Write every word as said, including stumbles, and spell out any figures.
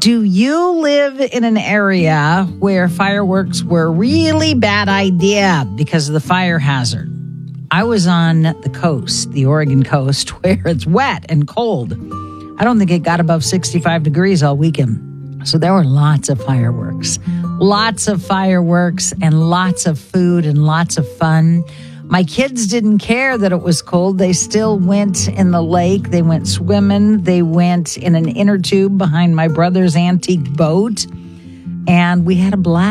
Do you live in an area where fireworks were a really bad idea because of the fire hazard? I was on the coast, the Oregon coast, where it's wet and cold. I don't think it got above sixty-five degrees all weekend. So there were lots of fireworks, lots of fireworks and lots of food and lots of fun. My kids didn't care that it was cold. They still went in the lake. They went swimming. They went in an inner tube behind my brother's antique boat. And we had a blast.